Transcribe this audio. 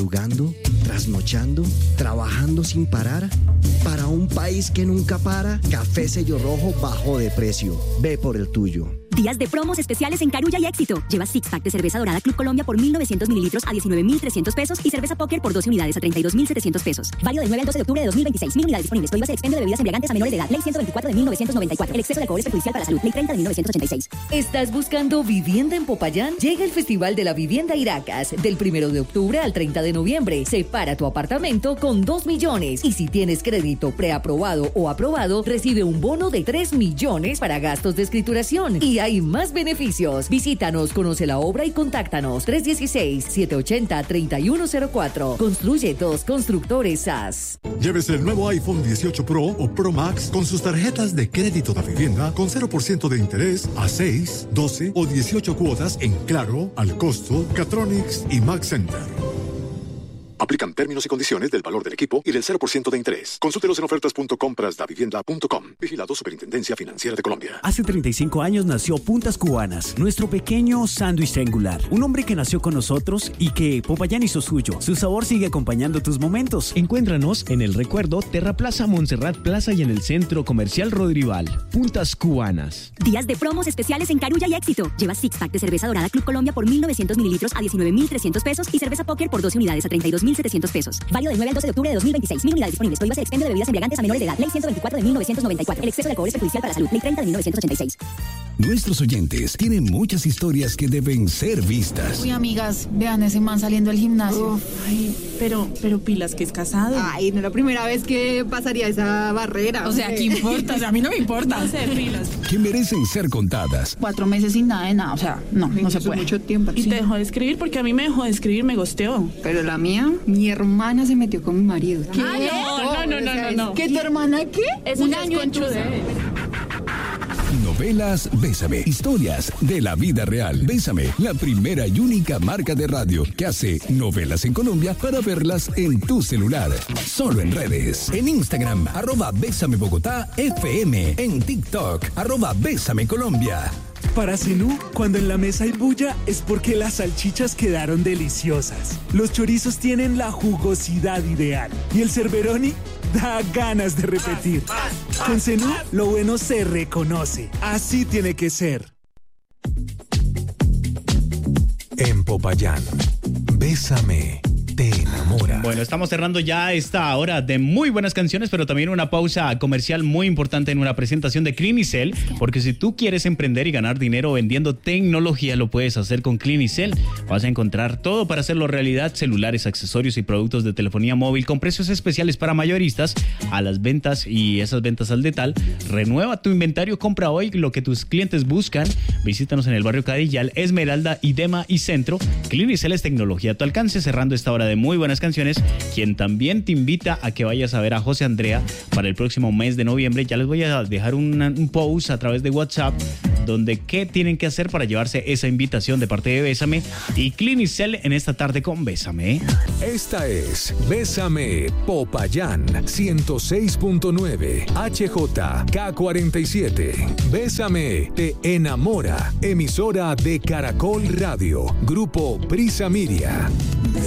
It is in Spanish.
madrugando, trasnochando, trabajando sin parar. Para un país que nunca para, Café Sello Rojo bajó de precio. Ve por el tuyo. Días de promos especiales en Carulla y Éxito. Lleva six pack de cerveza dorada Club Colombia por 1.900 mililitros a 19.300 pesos y cerveza Póker por 12 unidades a 32.700 pesos. Válido del 9 al 12 de octubre de 2026. 1.000 unidades disponibles. Prohíbas el expendio de bebidas embriagantes a menores de edad. Ley 124 de 1994. El exceso de alcohol es perjudicial para la salud. Ley 30 de 1986. ¿Estás buscando vivienda en Popayán? Llega el Festival de la Vivienda Iracas. Del 1 de octubre al 30 de noviembre. Separa tu apartamento con 2 millones. Y si tienes crédito preaprobado o aprobado, recibe un bono de 3 millones para gastos de escrituración. Y hay más beneficios. Visítanos, conoce la obra y contáctanos. 316-780-3104. Construye 2 Constructores SAS. Llévese el nuevo iPhone 18 Pro o Pro Max con sus tarjetas de crédito de vivienda con 0% de interés a 6, 12 o 18 cuotas en Claro, Al Costo, Catronics y Max Center. Aplican términos y condiciones del valor del equipo y del 0% de interés. Consúltelos en ofertas.comprasdavivienda.com. Vigilado Superintendencia Financiera de Colombia. Hace 35 años nació Puntas Cubanas, nuestro pequeño sándwich singular. Un hombre que nació con nosotros y que Popayán hizo suyo. Su sabor sigue acompañando tus momentos. Encuéntranos en El Recuerdo, Terraplaza Montserrat Plaza y en el Centro Comercial Rodrival. Puntas Cubanas. Días de promos especiales en Carulla y Éxito. Lleva six pack de cerveza dorada Club Colombia por 1.900 mililitros a 19.300 pesos y cerveza Póker por 12 unidades a 32.700 pesos. Válido del 9 al 12 de octubre de 2026. 1.000 unidades disponibles. Prohíbas el expendio de bebidas embriagantes a menores de edad. Ley 124 de 1994. El exceso de alcohol es perjudicial para la salud. Ley 30 de 1986. Nuestros oyentes tienen muchas historias que deben ser vistas. Uy, amigas, vean ese man saliendo del gimnasio. Uf, ay, pero pilas que es casado. Ay, no es la primera vez que pasaría esa barrera. O sea, ¿qué importa? O sea, a mí no me importa. No sé, pilas. Que merecen ser contadas. 4 meses sin nada de nada, o sea, no se puede. Mucho tiempo. Y te dejó de escribir porque a mí me dejó de escribir, me gosteó. Pero la mía, mi hermana se metió con mi marido. ¿Qué? No. ¿Qué, tu hermana qué? Eso Un ya es año conchude. Novelas Bésame. Historias de la vida real. Bésame, la primera y única marca de radio que hace novelas en Colombia para verlas en tu celular. Solo en redes. En Instagram, @Bésame Bogotá FM. En TikTok, @Bésame Colombia. Para Zenú, cuando en la mesa hay bulla, es porque las salchichas quedaron deliciosas. Los chorizos tienen la jugosidad ideal. Y el Cerberoni da ganas de repetir. Con Zenú, lo bueno se reconoce. Así tiene que ser. En Popayán, Bésame, te enamora. Bueno, estamos cerrando ya esta hora de muy buenas canciones, pero también una pausa comercial muy importante en una presentación de Clinicel, porque si tú quieres emprender y ganar dinero vendiendo tecnología, lo puedes hacer con Clinicel. Vas a encontrar todo para hacerlo realidad: celulares, accesorios y productos de telefonía móvil con precios especiales para mayoristas, a las ventas y esas ventas al detal. Renueva tu inventario, compra hoy lo que tus clientes buscan. Visítanos en el barrio Cadillal, Esmeralda, Idema y Centro. Clinicel es tecnología a tu alcance. Cerrando esta hora de muy buenas canciones, quien también te invita a que vayas a ver a José Andrea para el próximo mes de noviembre. Ya les voy a dejar un post a través de WhatsApp donde qué tienen que hacer para llevarse esa invitación de parte de Bésame y Clinicel en esta tarde con Bésame. Esta es Bésame Popayán 106.9 HJK47. Bésame te enamora. Emisora de Caracol Radio. Grupo Prisa Miria.